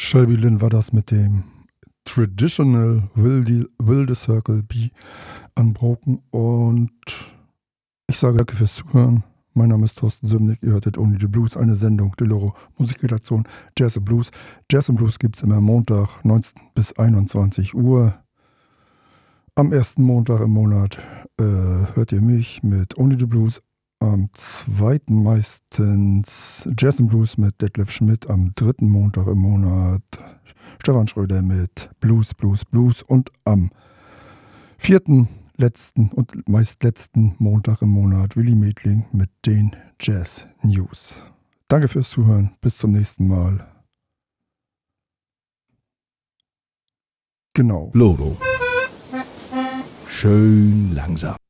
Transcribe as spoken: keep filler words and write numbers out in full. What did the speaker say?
Shelby Lynn war das mit dem Traditional Will, the, Will the Circle Be Unbroken. Und ich sage danke fürs Zuhören. Mein Name ist Thorsten Sümnick. Ihr hörtet Only the Blues, eine Sendung der Loro Musikredaktion Jazz and Blues. Jazz and Blues gibt es immer Montag, neunzehn bis einundzwanzig Uhr. Am ersten Montag im Monat äh, hört ihr mich mit Only the Blues. Am zweiten meistens Jazz and Blues mit Detlef Schmidt. Am dritten Montag im Monat Stefan Schröder mit Blues, Blues, Blues. Und am vierten, letzten und meist letzten Montag im Monat Willi Medling mit den Jazz News. Danke fürs Zuhören. Bis zum nächsten Mal. Genau. Loro. Schön langsam.